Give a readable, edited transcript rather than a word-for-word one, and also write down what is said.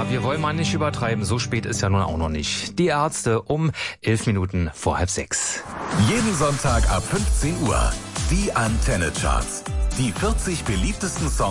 Ja, wir wollen mal nicht übertreiben. So spät ist ja nun auch noch nicht. Die Ärzte um 11 Minuten vor 5:30. Jeden Sonntag ab 15 Uhr. Die Antenne Charts. Die 40 beliebtesten Songs